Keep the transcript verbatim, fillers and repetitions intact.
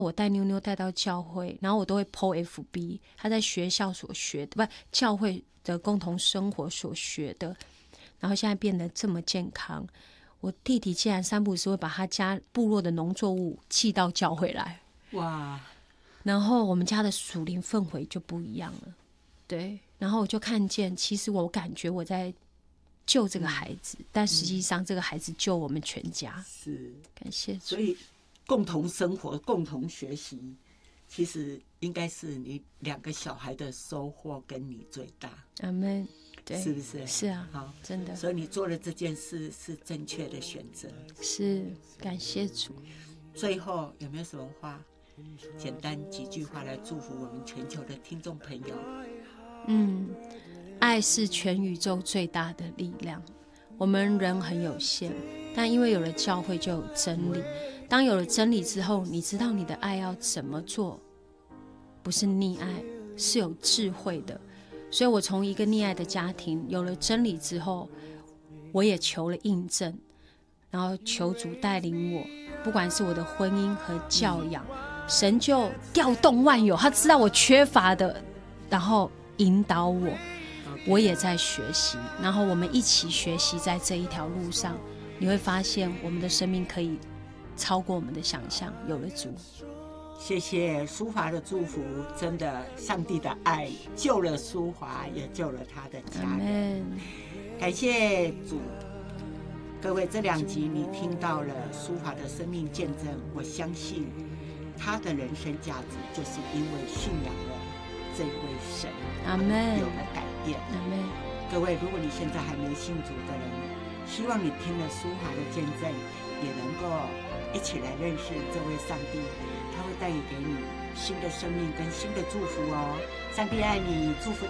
我带妞妞带到教会，然后我都会 po F B， 他在学校所学的，不，教会的共同生活所学的，然后现在变得这么健康。我弟弟竟然三不五时会把他家部落的农作物寄到教会来，哇！然后我们家的属灵氛围就不一样了，对。然后我就看见，其实我感觉我在救这个孩子，嗯、但实际上这个孩子救我们全家。是，感谢主。 所以共同生活、共同学习，其实应该是你两个小孩的收获跟你最大。 阿们，对， 是不是？ 是啊，好，真的。 所以你做了这件事是正确的选择。 是，感谢主。 最后有没有什么话？简单几句话来祝福我们全球的听众朋友。 嗯，爱是全宇宙最大的力量。我们人很有限，但因为有了教会就有真理。当有了真理之后，你知道你的爱要怎么做，不是溺爱，是有智慧的。所以我从一个溺爱的家庭有了真理之后，我也求了印证，然后求主带领我，不管是我的婚姻和教养，神就调动万有，他知道我缺乏的，然后引导我，我也在学习，然后我们一起学习，在这一条路上，你会发现我们的生命可以超过我们的想象，有了主。 谢谢淑华的祝福，真的，上帝的爱救了淑华，也救了他的家人。感谢主。各位，这两集你听到了淑华的生命见证，我相信他的人生价值就是因为信仰了这位神， 阿们， 有了改变。 阿们。 各位，如果你现在还没信主的人，希望你听了淑华的见证，也能够一起来认识这位上帝，他会带给你新的生命跟新的祝福哦。上帝爱你，祝福